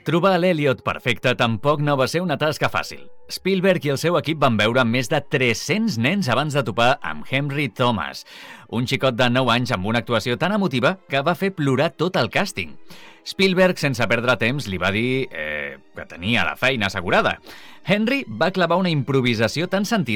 Trobar l'Elliot perfecte tampoc no va ser una tasca fàcil. Spielberg i el seu equip van veure més de 300 nens abans de topar amb Henry Thomas, un xicot de 9 anys amb una actuació tan emotiva que va fer plorar tot el càsting. Spielberg, sense perdre temps, li va dir que tenia la feina assegurada. Henry va clavar una improvisació tan sentida